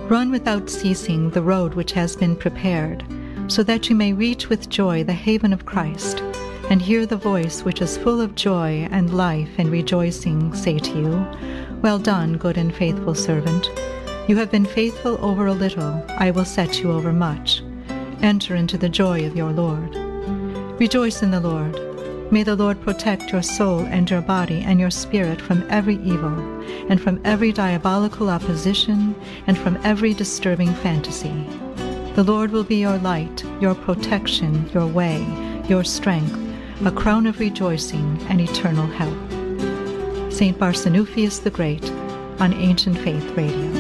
Run without ceasing the road which has been prepared, so that you may reach with joy the haven of Christ, and hear the voice which is full of joy and life and rejoicing say to you, Well done, good and faithful servant. You have been faithful over a little, I will set you over much. Enter into the joy of your Lord. Rejoice in the Lord. May the Lord protect your soul and your body and your spirit from every evil, and from every diabolical opposition, and from every disturbing fantasy. The Lord will be your light, your protection, your way, your strength, a crown of rejoicing and eternal health. St. Barsanuphius the Great, on Ancient Faith Radio.